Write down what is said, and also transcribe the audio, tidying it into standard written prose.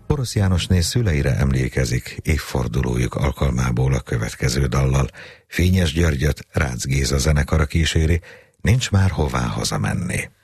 Porosz Jánosné szüleire emlékezik évfordulójuk alkalmából a következő dallal. Fényes Györgyöt Rácz Géza zenekara kíséri, Nincs már hová hazamenni.